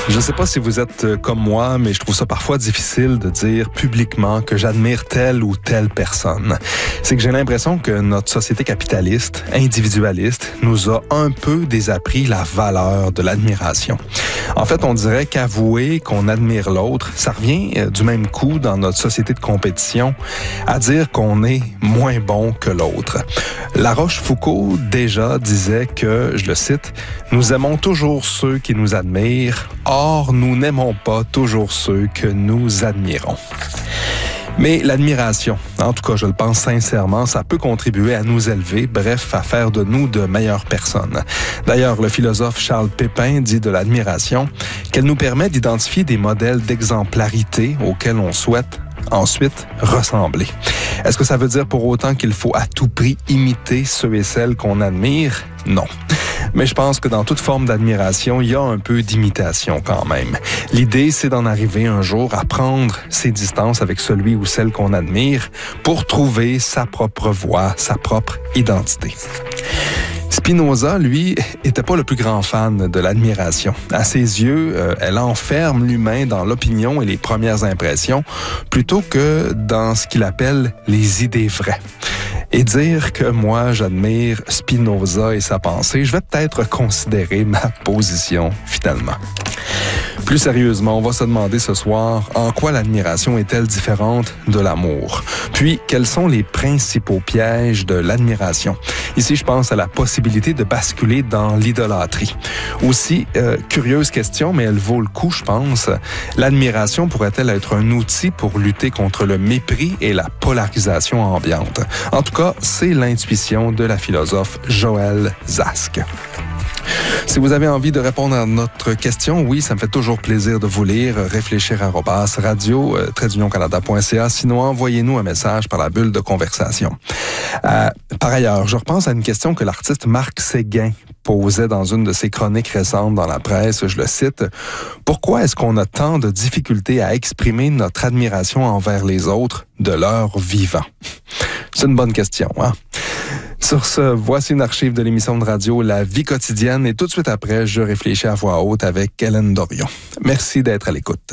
Je ne sais pas si vous êtes comme moi, mais je trouve ça parfois difficile de dire publiquement que j'admire telle ou telle personne. C'est que j'ai l'impression que notre société capitaliste, individualiste, nous a un peu désappris la valeur de l'admiration. En fait, on dirait qu'avouer qu'on admire l'autre, ça revient du même coup dans notre société de compétition à dire qu'on est moins bon que l'autre. La Rochefoucauld, déjà, disait que, je le cite, « Nous aimons toujours ceux qui nous admirent, or nous n'aimons pas toujours ceux que nous admirons. » Mais l'admiration, en tout cas, je le pense sincèrement, ça peut contribuer à nous élever, bref, à faire de nous de meilleures personnes. D'ailleurs, le philosophe Charles Pépin dit de l'admiration qu'elle nous permet d'identifier des modèles d'exemplarité auxquels on souhaite ensuite ressembler. Est-ce que ça veut dire pour autant qu'il faut à tout prix imiter ceux et celles qu'on admire? Non. Mais je pense que dans toute forme d'admiration, il y a un peu d'imitation quand même. L'idée, c'est d'en arriver un jour à prendre ses distances avec celui ou celle qu'on admire pour trouver sa propre voie, sa propre identité. Spinoza, lui, était pas le plus grand fan de l'admiration. À ses yeux, elle enferme l'humain dans l'opinion et les premières impressions plutôt que dans ce qu'il appelle les idées vraies. Et dire que moi, j'admire Spinoza et sa pensée, je vais peut-être considérer ma position finalement. Plus sérieusement, on va se demander ce soir en quoi l'admiration est-elle différente de l'amour? Puis, quels sont les principaux pièges de l'admiration? Ici, je pense à la possibilité de basculer dans l'idolâtrie. Aussi, curieuse question, mais elle vaut le coup, je pense. L'admiration pourrait-elle être un outil pour lutter contre le mépris et la polarisation ambiante? En tout cas, c'est l'intuition de la philosophe Joëlle Zask. Si vous avez envie de répondre à notre question, oui, ça me fait toujours plaisir de vous lire. réfléchir@radio-canada.ca. Sinon, envoyez-nous un message par la bulle de conversation. Par ailleurs, je repense à une question que l'artiste Marc Séguin posait dans une de ses chroniques récentes dans la presse. Je le cite. « Pourquoi est-ce qu'on a tant de difficultés à exprimer notre admiration envers les autres de leur vivant? » C'est une bonne question, hein? Sur ce, voici une archive de l'émission de radio La Vie quotidienne et tout de suite après, je réfléchis à voix haute avec Hélène Dorion. Merci d'être à l'écoute.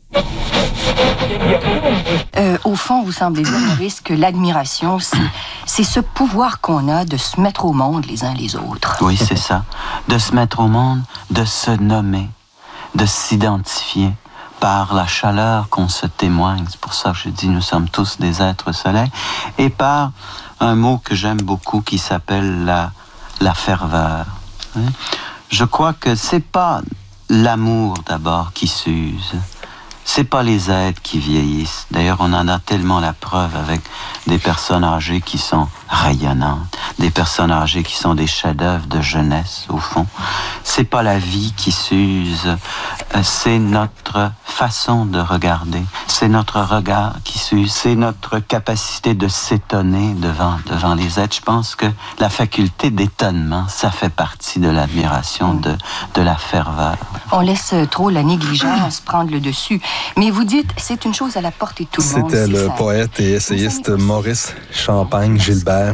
Au fond, vous semblez dire, Maurice, que l'admiration, c'est ce pouvoir qu'on a de se mettre au monde les uns les autres. Oui, c'est ça. De se mettre au monde, de se nommer, de s'identifier par la chaleur qu'on se témoigne. C'est pour ça que je dis nous sommes tous des êtres soleil. Et par un mot que j'aime beaucoup qui s'appelle la ferveur. Je crois que c'est pas l'amour d'abord qui s'use. C'est pas les êtres qui vieillissent. D'ailleurs, on en a tellement la preuve avec des personnes âgées qui sont rayonnantes, des personnes âgées qui sont des chefs-d'œuvre de jeunesse, au fond. C'est pas la vie qui s'use, c'est notre façon de regarder, c'est notre regard qui s'use, c'est notre capacité de s'étonner devant les êtres. Je pense que la faculté d'étonnement, ça fait partie de l'admiration, de la ferveur. On laisse trop la négligence prendre le dessus. Mais vous dites, c'est une chose à la portée de tout le monde. C'était le poète et essayiste Maurice Champagne-Gilbert,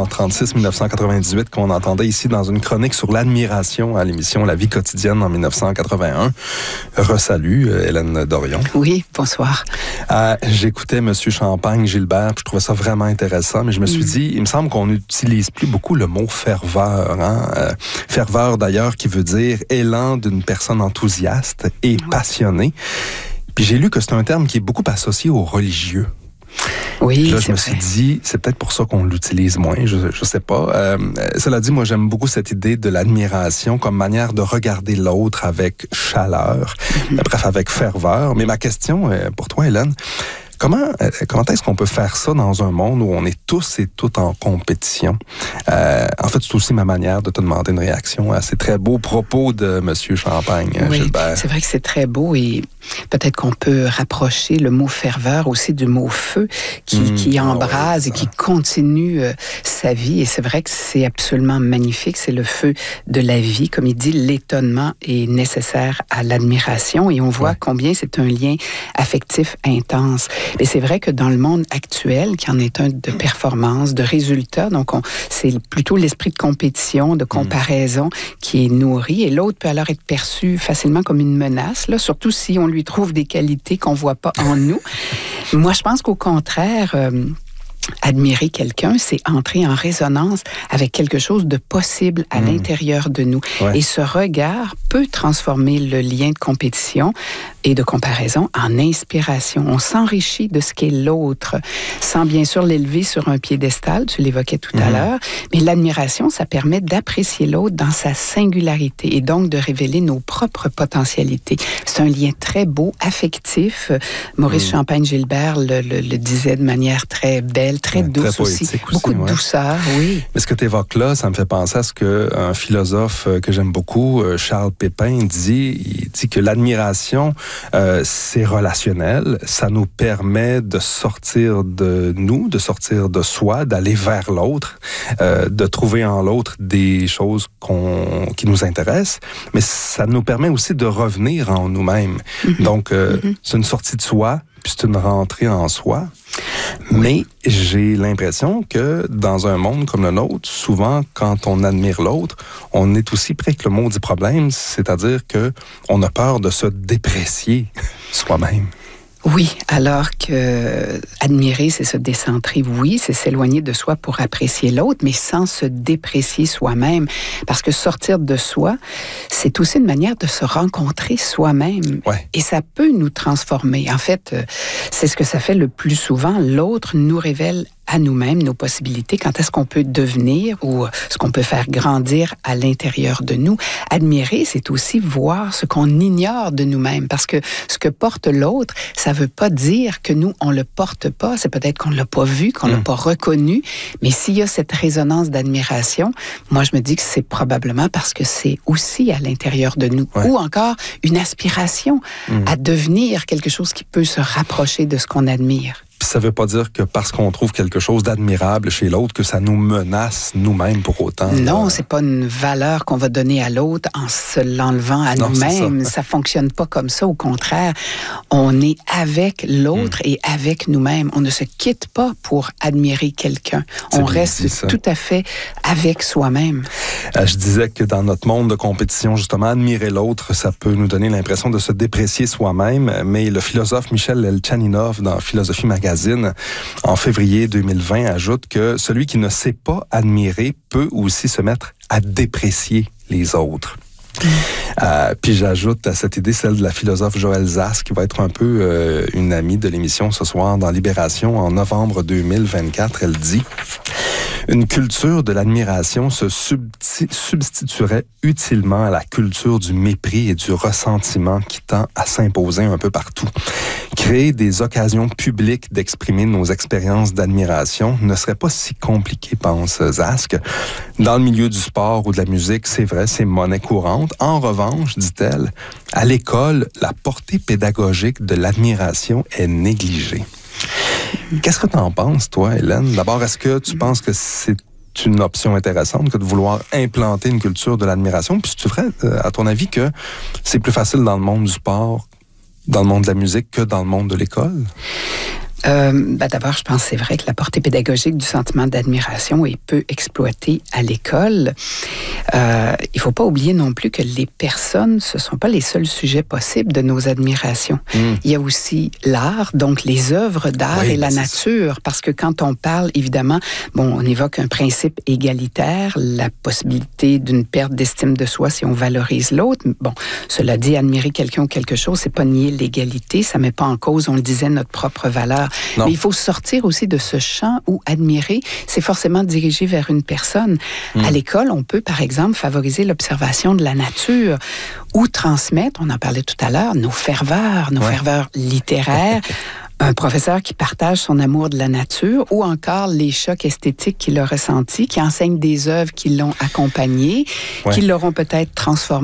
1936-1998, qu'on entendait ici dans une chronique sur l'admiration à l'émission La Vie quotidienne en 1981. Resalut, Hélène Dorion. Oui, bonsoir. J'écoutais M. Champagne-Gilbert, je trouvais ça vraiment intéressant, mais je me suis dit, il me semble qu'on n'utilise plus beaucoup le mot ferveur. Ferveur, d'ailleurs, qui veut dire élan d'une personne enthousiaste et passionnée. Puis j'ai lu que c'est un terme qui est beaucoup associé aux religieux. Oui, là, je me suis dit, c'est peut-être pour ça qu'on l'utilise moins, je sais pas. Cela dit, moi, j'aime beaucoup cette idée de l'admiration comme manière de regarder l'autre avec chaleur, bref, avec ferveur. Mais ma question pour toi, Hélène, comment est-ce qu'on peut faire ça dans un monde où on est tous et toutes en compétition? En fait, c'est aussi ma manière de te demander une réaction à ces très beaux propos de M. Champagne-Gilbert. Oui, c'est vrai que c'est très beau et peut-être qu'on peut rapprocher le mot ferveur aussi du mot feu qui embrase et qui continue sa vie. Et c'est vrai que c'est absolument magnifique. C'est le feu de la vie. Comme il dit, l'étonnement est nécessaire à l'admiration et on voit combien c'est un lien affectif intense. Mais c'est vrai que dans le monde actuel, qui en est un de performance, de résultats, donc c'est plutôt l'esprit de compétition, de comparaison qui est nourri, et l'autre peut alors être perçu facilement comme une menace, là, surtout si on lui trouve des qualités qu'on voit pas en nous. Moi, je pense qu'au contraire, admirer quelqu'un, c'est entrer en résonance avec quelque chose de possible à l'intérieur de nous. Ouais. Et ce regard peut transformer le lien de compétition et de comparaison en inspiration. On s'enrichit de ce qu'est l'autre, sans bien sûr l'élever sur un piédestal, tu l'évoquais tout à l'heure, mais l'admiration, ça permet d'apprécier l'autre dans sa singularité et donc de révéler nos propres potentialités. C'est un lien très beau, affectif. Maurice Champagne-Gilbert le disait de manière très belle, très douce très aussi. Beaucoup de douceur, oui. Mais ce que tu évoques là, ça me fait penser à ce qu'un philosophe que j'aime beaucoup, Charles Pépin, dit. Il dit que l'admiration, c'est relationnel. Ça nous permet de sortir de nous, de sortir de soi, d'aller vers l'autre, de trouver en l'autre des choses qui nous intéressent. Mais ça nous permet aussi de revenir en nous-mêmes. Donc, c'est une sortie de soi, puis c'est une rentrée en soi. Mais j'ai l'impression que dans un monde comme le nôtre, souvent, quand on admire l'autre, on est aussi près que le mot du problème, c'est-à-dire qu'on a peur de se déprécier soi-même. Oui, alors que admirer, c'est se décentrer, oui, c'est s'éloigner de soi pour apprécier l'autre, mais sans se déprécier soi-même. Parce que sortir de soi, c'est aussi une manière de se rencontrer soi-même. Ouais. Et ça peut nous transformer. En fait, c'est ce que ça fait le plus souvent. L'autre nous révèle à nous-mêmes nos possibilités, quand est-ce qu'on peut devenir ou ce qu'on peut faire grandir à l'intérieur de nous. Admirer, c'est aussi voir ce qu'on ignore de nous-mêmes, parce que ce que porte l'autre, ça veut pas dire que nous, on le porte pas, c'est peut-être qu'on l'a pas vu, qu'on l'a pas reconnu, mais s'il y a cette résonance d'admiration, moi je me dis que c'est probablement parce que c'est aussi à l'intérieur de nous, ou encore une aspiration à devenir quelque chose qui peut se rapprocher de ce qu'on admire. Puis ça veut pas dire que parce qu'on trouve quelque chose d'admirable chez l'autre, que ça nous menace nous-mêmes pour autant. Non, c'est pas une valeur qu'on va donner à l'autre en se l'enlevant à nous-mêmes. Ça fonctionne pas comme ça. Au contraire, on est avec l'autre et avec nous-mêmes. On ne se quitte pas pour admirer quelqu'un. On reste tout à fait avec soi-même. Je disais que dans notre monde de compétition, justement, admirer l'autre, ça peut nous donner l'impression de se déprécier soi-même. Mais le philosophe Michel Elchaninov, dans Philosophie Magazine, en février 2020, ajoute que celui qui ne sait pas admirer peut aussi se mettre à déprécier les autres. Puis j'ajoute à cette idée celle de la philosophe Joëlle Zask, qui va être un peu une amie de l'émission ce soir dans Libération en novembre 2024. Elle dit: une culture de l'admiration se substituerait utilement à la culture du mépris et du ressentiment qui tend à s'imposer un peu partout. Créer des occasions publiques d'exprimer nos expériences d'admiration ne serait pas si compliqué, pense Zask. Dans le milieu du sport ou de la musique, c'est vrai, c'est monnaie courante. En revanche, dit-elle, à l'école, la portée pédagogique de l'admiration est négligée. Qu'est-ce que tu en penses, toi, Hélène? D'abord, est-ce que tu penses que c'est une option intéressante que de vouloir implanter une culture de l'admiration? Puis tu ferais, à ton avis, que c'est plus facile dans le monde du sport, dans le monde de la musique, que dans le monde de l'école? D'abord, je pense que c'est vrai que la portée pédagogique du sentiment d'admiration est peu exploitée à l'école. Il faut pas oublier non plus que les personnes, ce sont pas les seuls sujets possibles de nos admirations. Il y a aussi l'art, donc les œuvres d'art et la nature, parce que quand on parle, évidemment, on évoque un principe égalitaire, la possibilité d'une perte d'estime de soi si on valorise l'autre. Bon, cela dit, admirer quelqu'un ou quelque chose, c'est pas nier l'égalité, ça met pas en cause, on le disait, notre propre valeur. Non. Mais il faut sortir aussi de ce champ où admirer, c'est forcément dirigé vers une personne. À l'école, on peut, par exemple, favoriser l'observation de la nature ou transmettre, on en parlait tout à l'heure, nos ferveurs littéraires. Un professeur qui partage son amour de la nature ou encore les chocs esthétiques qu'il a ressentis, qui enseigne des œuvres qui l'ont accompagné, qui l'auront peut-être transformé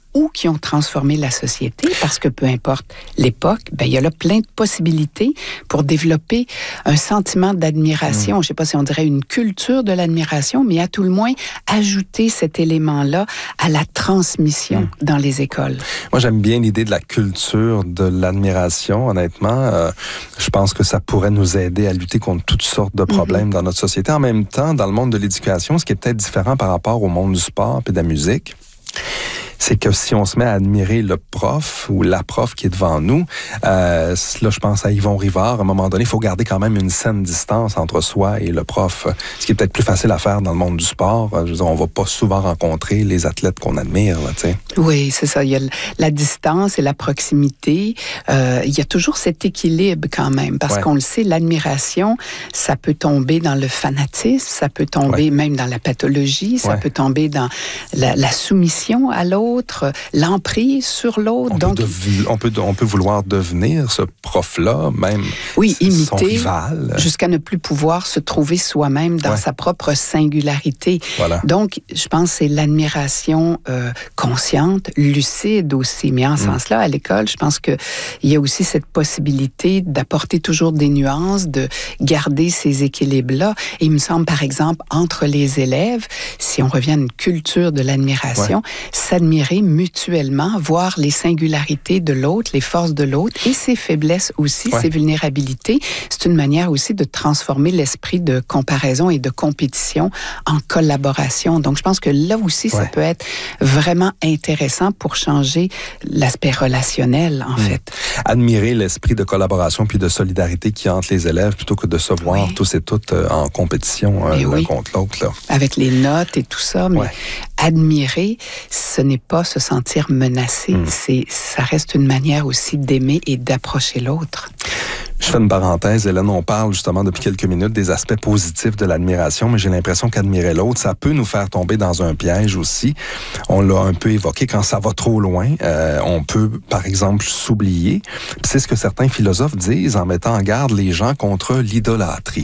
ou qui ont transformé la société, parce que peu importe l'époque, ben, il y a là plein de possibilités pour développer un sentiment d'admiration. Je ne sais pas si on dirait une culture de l'admiration, mais à tout le moins, ajouter cet élément-là à la transmission dans les écoles. Moi, j'aime bien l'idée de la culture de l'admiration, honnêtement. Je pense que ça pourrait nous aider à lutter contre toutes sortes de problèmes dans notre société. En même temps, dans le monde de l'éducation, ce qui est peut-être différent par rapport au monde du sport et de la musique, c'est que si on se met à admirer le prof ou la prof qui est devant nous, là, je pense à Yvon Rivard, à un moment donné, il faut garder quand même une saine distance entre soi et le prof, ce qui est peut-être plus facile à faire dans le monde du sport. Je veux dire, on va pas souvent rencontrer les athlètes qu'on admire, là, tu sais. Oui, c'est ça. Il y a la distance et la proximité. Il y a toujours cet équilibre quand même, parce qu'on le sait, l'admiration, ça peut tomber dans le fanatisme, ça peut tomber même dans la pathologie, ça peut tomber dans la soumission à l'autre, l'emprise sur l'autre. On peut vouloir devenir ce prof-là, même imiter, son rival. Jusqu'à ne plus pouvoir se trouver soi-même dans sa propre singularité. Voilà. Donc, je pense que c'est l'admiration consciente, lucide aussi. Mais en ce sens-là, à l'école, je pense qu'il y a aussi cette possibilité d'apporter toujours des nuances, de garder ces équilibres-là. Et il me semble, par exemple, entre les élèves, si on revient à une culture de l'admiration, s'admirer mutuellement, voir les singularités de l'autre, les forces de l'autre et ses faiblesses aussi, ses vulnérabilités. C'est une manière aussi de transformer l'esprit de comparaison et de compétition en collaboration. Donc, je pense que là aussi, ça peut être vraiment intéressant pour changer l'aspect relationnel, en fait. Admirer l'esprit de collaboration puis de solidarité qui entre les élèves plutôt que de se voir tous et toutes en compétition l'un contre l'autre. Là. Avec les notes et tout ça, mais admirer, ce n'est pas se sentir menacé. Ça reste une manière aussi d'aimer et d'approcher l'autre. Je fais une parenthèse, Hélène, on parle justement depuis quelques minutes des aspects positifs de l'admiration, mais j'ai l'impression qu'admirer l'autre, ça peut nous faire tomber dans un piège aussi. On l'a un peu évoqué, quand ça va trop loin, on peut, par exemple, s'oublier. C'est ce que certains philosophes disent en mettant en garde les gens contre l'idolâtrie.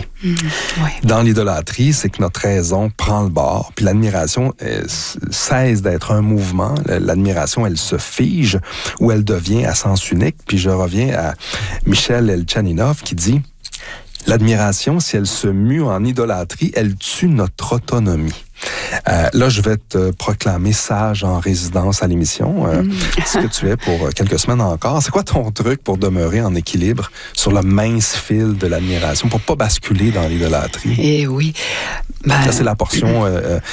Dans l'idolâtrie, c'est que notre raison prend le bord, puis l'admiration cesse d'être un mouvement. L'admiration, elle se fige ou elle devient à sens unique. Puis je reviens à Michel Elchaninov qui dit « L'admiration, si elle se mue en idolâtrie, elle tue notre autonomie. » Là, je vais te proclamer sage en résidence à l'émission, ce que tu es pour quelques semaines encore. C'est quoi ton truc pour demeurer en équilibre sur le mince fil de l'admiration, pour pas basculer dans l'idolâtrie? Eh oui. Ça, c'est la portion,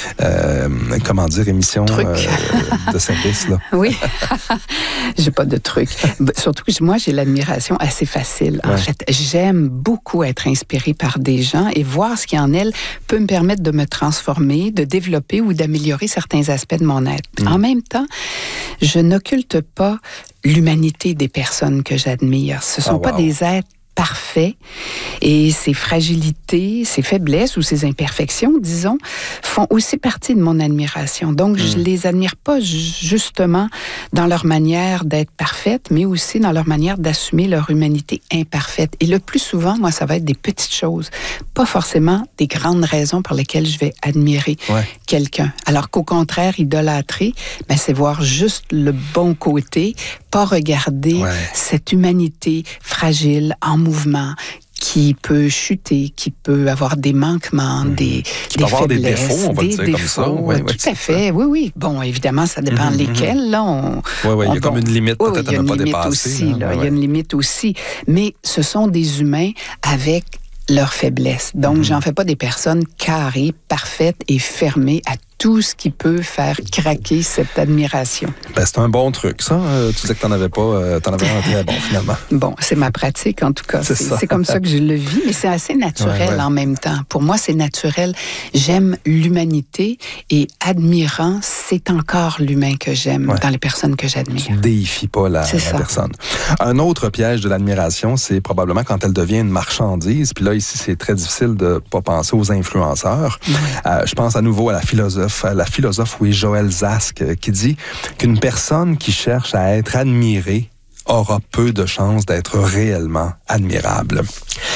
émission de service. Là. Oui. J'ai pas de truc. Surtout que moi, j'ai l'admiration assez facile. En fait, j'aime beaucoup être inspirée par des gens et voir ce qui en elles peut me permettre de me transformer, de développer ou d'améliorer certains aspects de mon être. En même temps, je n'occulte pas l'humanité des personnes que j'admire. Ce sont pas des êtres parfaits et ses fragilités, ses faiblesses ou ses imperfections, disons, font aussi partie de mon admiration. Donc, je les admire pas justement dans leur manière d'être parfaite, mais aussi dans leur manière d'assumer leur humanité imparfaite. Et le plus souvent, moi, ça va être des petites choses, pas forcément des grandes raisons pour lesquelles je vais admirer quelqu'un. Alors qu'au contraire, idolâtrer, c'est voir juste le bon côté, pas regarder cette humanité fragile, en mouvement, qui peut chuter, qui peut avoir des manquements, des faiblesses, des défauts, on va dire comme ça. Tout à fait, oui. Bon, évidemment, ça dépend lesquels. Là, il y a comme une limite peut-être à ne pas dépasser. Il y a une limite aussi. Mais ce sont des humains avec leurs faiblesses. Donc, j'en fais pas des personnes carrées, parfaites et fermées à tout ce qui peut faire craquer cette admiration. C'est un bon truc, ça. Tu disais que t'en avais pas, t'en avais un très bon, finalement. Bon, c'est ma pratique, en tout cas. C'est comme ça que je le vis, mais c'est assez naturel en même temps. Pour moi, c'est naturel. J'aime l'humanité et admirant, c'est encore l'humain que j'aime dans les personnes que j'admire. Tu ne déifies pas la personne. Un autre piège de l'admiration, c'est probablement quand elle devient une marchandise. Puis là, ici, c'est très difficile de pas penser aux influenceurs. Je pense à nouveau à la philosophe Joël Zask qui dit qu'une personne qui cherche à être admirée aura peu de chances d'être réellement admirable.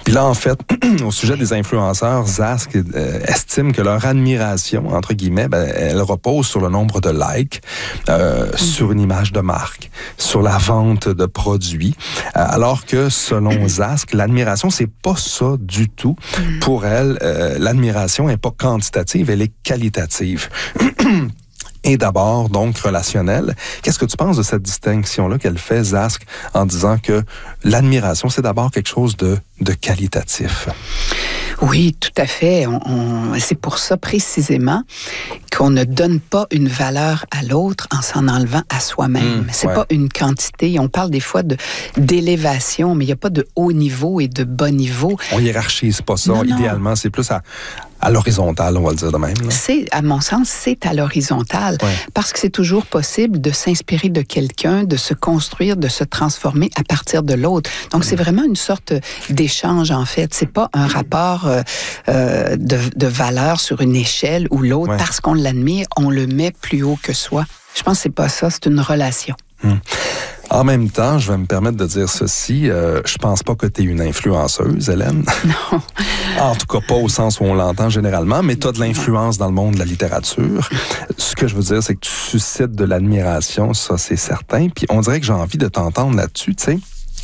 Puis là, en fait, au sujet des influenceurs, Zask estime que leur admiration, entre guillemets, elle repose sur le nombre de likes, sur une image de marque, sur la vente de produits, alors que selon Zask, l'admiration, c'est pas ça du tout. Pour elle, l'admiration n'est pas quantitative, elle est qualitative. Et d'abord, donc, relationnel. Qu'est-ce que tu penses de cette distinction-là qu'elle fait, Zask, en disant que l'admiration, c'est d'abord quelque chose de qualitatif? Oui, tout à fait. C'est pour ça précisément qu'on ne donne pas une valeur à l'autre en s'en enlevant à soi-même. C'est pas une quantité. On parle des fois d'élévation, mais il n'y a pas de haut niveau et de bas niveau. On hiérarchise pas ça. Non. Idéalement, c'est plus à l'horizontale, on va le dire de même. Là. À mon sens, c'est à l'horizontale. Parce que c'est toujours possible de s'inspirer de quelqu'un, de se construire, de se transformer à partir de l'autre. Donc, c'est vraiment une sorte d'échange, en fait. C'est pas un rapport de valeur sur une échelle ou l'autre. Parce qu'on l'admire, on le met plus haut que soi. Je pense que c'est pas ça, c'est une relation. En même temps, je vais me permettre de dire ceci, je pense pas que tu es une influenceuse, Hélène. Non. En tout cas, pas au sens où on l'entend généralement, mais tu as de l'influence dans le monde de la littérature. Ce que je veux dire, c'est que tu suscites de l'admiration, ça c'est certain. Puis on dirait que j'ai envie de t'entendre là-dessus, tu sais.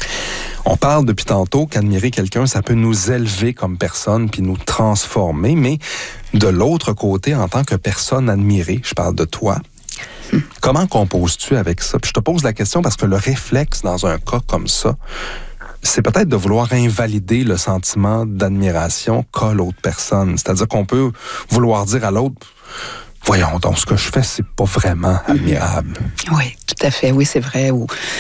On parle depuis tantôt qu'admirer quelqu'un, ça peut nous élever comme personne puis nous transformer, mais de l'autre côté, en tant que personne admirée, je parle de toi, comment composes-tu avec ça? Puis je te pose la question parce que le réflexe dans un cas comme ça, c'est peut-être de vouloir invalider le sentiment d'admiration qu'a l'autre personne. C'est-à-dire qu'on peut vouloir dire à l'autre, voyons donc, ce que je fais, c'est pas vraiment admirable. Oui, tout à fait. Oui, c'est vrai.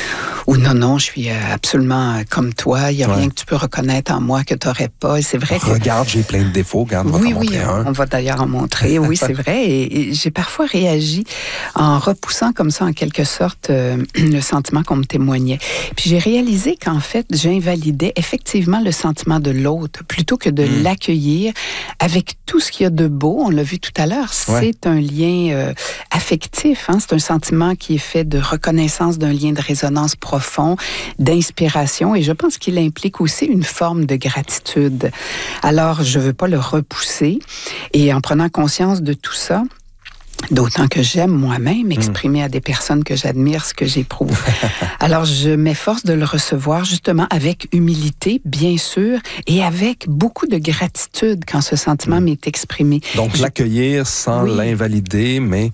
Ou non, je suis absolument comme toi. Il n'y a rien que tu peux reconnaître en moi que tu n'aurais pas. Et c'est vrai que... Regarde, j'ai plein de défauts. Regarde, on va t'en montrer un. On va d'ailleurs en montrer. Oui, c'est vrai. Et j'ai parfois réagi en repoussant comme ça, en quelque sorte, le sentiment qu'on me témoignait. Puis j'ai réalisé qu'en fait, j'invalidais effectivement le sentiment de l'autre plutôt que de l'accueillir avec tout ce qu'il y a de beau. On l'a vu tout à l'heure. C'est un lien affectif. C'est un sentiment qui est fait de reconnaissance d'un lien de résonance profond, d'inspiration, et je pense qu'il implique aussi une forme de gratitude. Alors, je ne veux pas le repousser, et en prenant conscience de tout ça, d'autant que j'aime moi-même exprimer à des personnes que j'admire ce que j'éprouve. Alors, je m'efforce de le recevoir justement avec humilité, bien sûr, et avec beaucoup de gratitude quand ce sentiment m'est exprimé. Donc, l'accueillir sans l'invalider, mais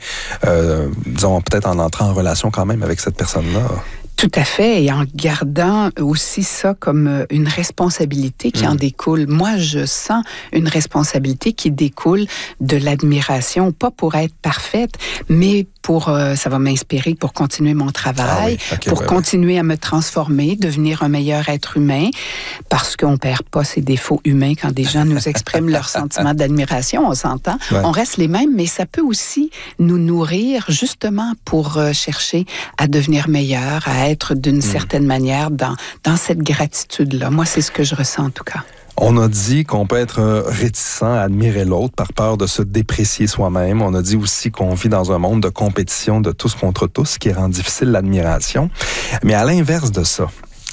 disons peut-être en entrant en relation quand même avec cette personne-là. Tout à fait, et en gardant aussi ça comme une responsabilité qui en découle. Moi, je sens une responsabilité qui découle de l'admiration, pas pour être parfaite, mais pour ça va m'inspirer pour continuer mon travail, pour continuer à me transformer, devenir un meilleur être humain, parce qu'on perd pas ses défauts humains quand des gens nous expriment leur sentiment d'admiration, on s'entend. On reste les mêmes, mais ça peut aussi nous nourrir justement pour chercher à devenir meilleur, à être d'une certaine manière dans cette gratitude-là. Moi, c'est ce que je ressens en tout cas. On a dit qu'on peut être réticent à admirer l'autre par peur de se déprécier soi-même. On a dit aussi qu'on vit dans un monde de compétition de tous contre tous, qui rend difficile l'admiration. Mais à l'inverse de ça,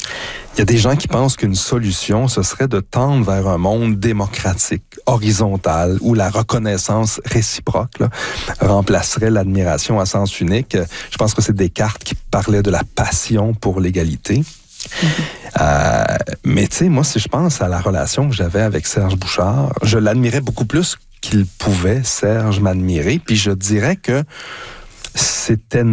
il y a des gens qui pensent qu'une solution, ce serait de tendre vers un monde démocratique, horizontal, où la reconnaissance réciproque remplacerait l'admiration à sens unique. Je pense que c'est Descartes qui parlait de la passion pour l'égalité. Mais tu sais, moi, si je pense à la relation que j'avais avec Serge Bouchard, je l'admirais beaucoup plus qu'il pouvait, Serge, m'admirer. Puis je dirais que c'était